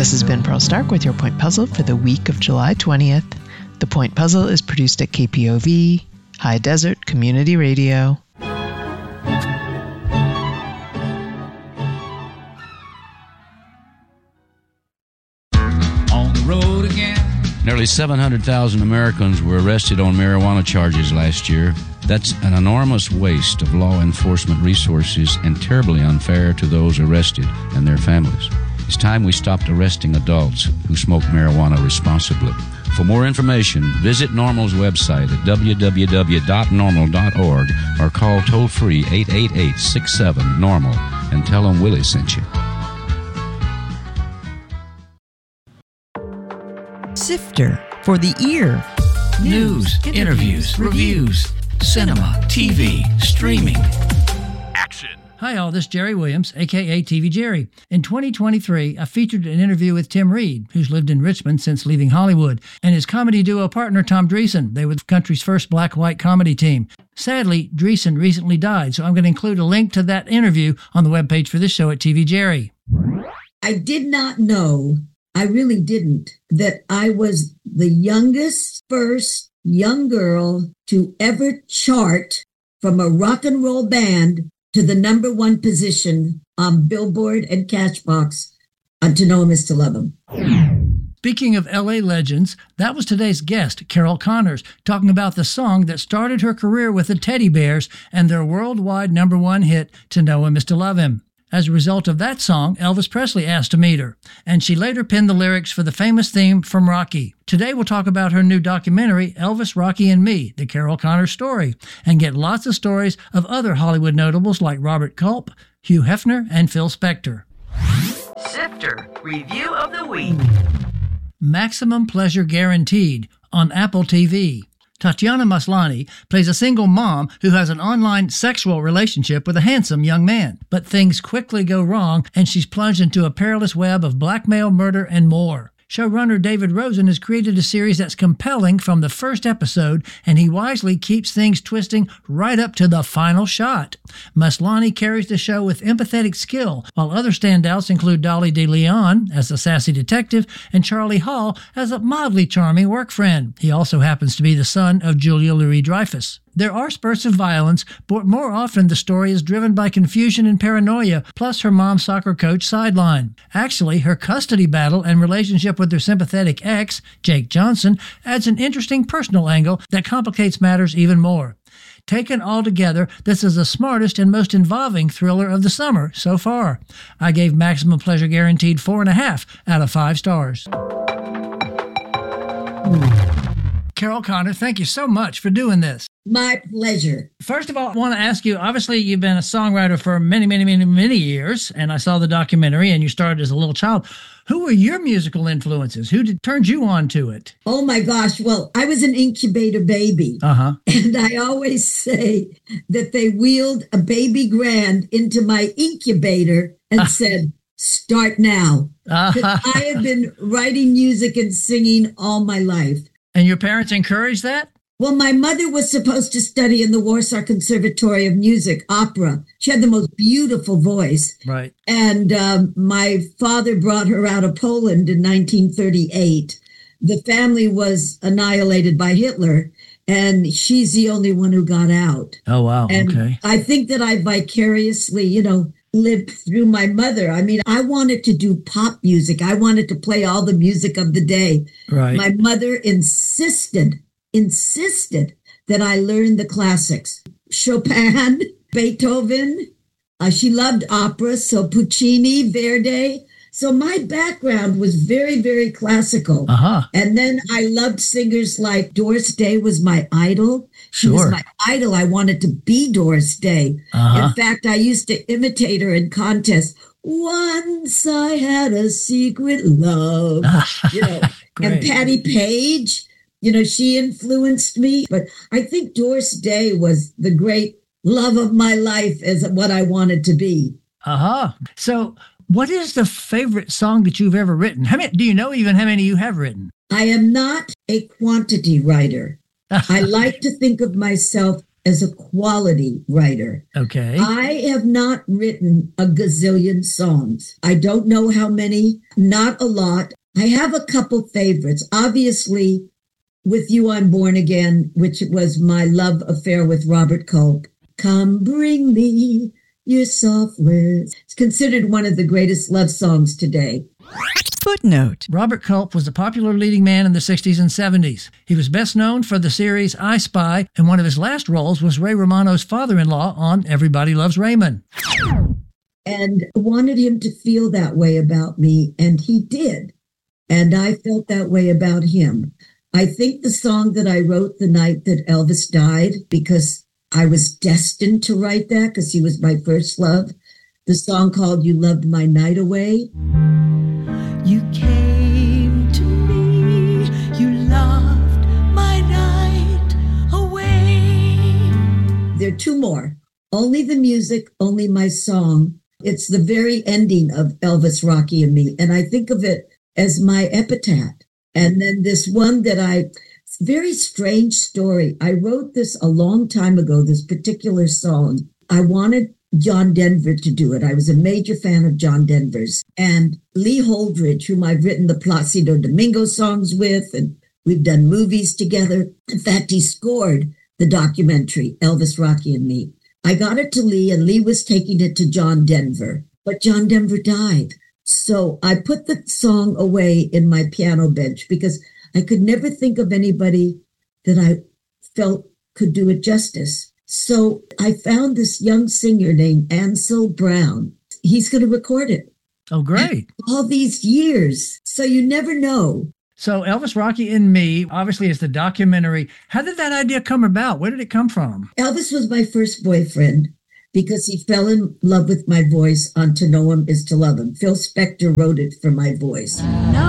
This has been Pearl Stark with your Point Puzzle for the week of July 20th. The Point Puzzle is produced at KPOV, High Desert Community Radio. On the road again. Nearly 700,000 Americans were arrested on marijuana charges last year. That's an enormous waste of law enforcement resources and terribly unfair to those arrested and their families. It's time we stopped arresting adults who smoke marijuana responsibly. For more information, visit NORML's website at www.normal.org or call toll-free 888-67-NORMAL and tell them Willie sent you. Sifter for the ear. News, interviews, reviews, cinema, TV, streaming. Action. Hi all, this is Jerry Williams, a.k.a. TV Jerry. In 2023, I featured an interview with Tim Reed, who's lived in Richmond since leaving Hollywood, and his comedy duo partner Tom Dreesen. They were the country's first black-white comedy team. Sadly, Dreesen recently died, so I'm going to include a link to that interview on the webpage for this show at TV Jerry. I did not know, I really didn't, that I was the youngest first young girl to ever chart from a rock and roll band to the number one position on Billboard and Cashbox on To Know Him Is to Love Him. Speaking of LA legends, that was today's guest, Carol Connors, talking about the song that started her career with the Teddy Bears and their worldwide number one hit, To Know Him Is to Love Him. As a result of that song, Elvis Presley asked to meet her, and she later penned the lyrics for the famous theme from Rocky. Today we'll talk about her new documentary, Elvis, Rocky, and Me, The Carol Connors Story, and get lots of stories of other Hollywood notables like Robert Culp, Hugh Hefner, and Phil Spector. Sifter Review of the Week. Maximum Pleasure Guaranteed on Apple TV. Tatiana Maslany plays a single mom who has an online sexual relationship with a handsome young man. But things quickly go wrong, and she's plunged into a perilous web of blackmail, murder, and more. Showrunner David Rosen has created a series that's compelling from the first episode, and he wisely keeps things twisting right up to the final shot. Maslany carries the show with empathetic skill, while other standouts include Dolly De Leon as a sassy detective and Charlie Hall as a mildly charming work friend. He also happens to be the son of Julia Louis-Dreyfus. There are spurts of violence, but more often the story is driven by confusion and paranoia, plus her mom's soccer coach sideline. Actually, her custody battle and relationship with her sympathetic ex, Jake Johnson, adds an interesting personal angle that complicates matters even more. Taken all together, this is the smartest and most involving thriller of the summer so far. I gave Maximum Pleasure Guaranteed 4.5 out of 5 stars. Carol Connor, thank you so much for doing this. My pleasure. First of all, I want to ask you, obviously you've been a songwriter for many years, and I saw the documentary and you started as a little child. Who were your musical influences? Who turned you on to it? Oh my gosh. Well, I was an incubator baby. And I always say that they wheeled a baby grand into my incubator and said, start now. 'Cause I had been writing music and singing all my life. And your parents encouraged that? Well, my mother was supposed to study in the Warsaw Conservatory of Music, opera. She had the most beautiful voice. Right. And my father brought her out of Poland in 1938. The family was annihilated by Hitler, and she's the only one who got out. Oh, wow. And okay. I think that I vicariously, lived through my mother. I mean, I wanted to do pop music. I wanted to play all the music of the day. Right. My mother insisted that I learn the classics. Chopin, Beethoven. She loved opera, so Puccini, Verdi. So my background was very, very classical. And then I loved singers like Doris Day was my idol. She was my idol. I wanted to be Doris Day. In fact, I used to imitate her in contests. Once I had a secret love. And Patti Page, she influenced me. But I think Doris Day was the great love of my life, as what I wanted to be. So what is the favorite song that you've ever written? Do you know even how many you have written? I am not a quantity writer. I like to think of myself as a quality writer. Okay. I have not written a gazillion songs. I don't know how many, not a lot. I have a couple favorites. Obviously, With You I'm Born Again, which was my love affair with Robert Culp. Come bring me your soft words. It's considered one of the greatest love songs today. Footnote. Robert Culp was a popular leading man in the 60s and 70s. He was best known for the series I Spy, and one of his last roles was Ray Romano's father-in-law on Everybody Loves Raymond. And wanted him to feel that way about me, and he did. And I felt that way about him. I think the song that I wrote the night that Elvis died, because I was destined to write that because he was my first love, the song called You Loved My Night Away. You came to me, you loved my night away. There are two more. Only the Music, Only My Song. It's the very ending of Elvis, Rocky, and Me. And I think of it as my epitaph. And then this one that very strange story. I wrote this a long time ago, this particular song. I wanted John Denver to do it. I was a major fan of John Denver's. And Lee Holdridge, whom I've written the Placido Domingo songs with, and we've done movies together. In fact, he scored the documentary, Elvis, Rocky, and Me. I got it to Lee, and Lee was taking it to John Denver. But John Denver died. So I put the song away in my piano bench because I could never think of anybody that I felt could do it justice. So I found this young singer named Ansel Brown. He's going to record it. Oh, great. All these years. So you never know. So Elvis, Rocky, and Me, obviously, is the documentary. How did that idea come about? Where did it come from? Elvis was my first boyfriend because he fell in love with my voice on To Know Him Is to Love Him. Phil Spector wrote it for my voice. No.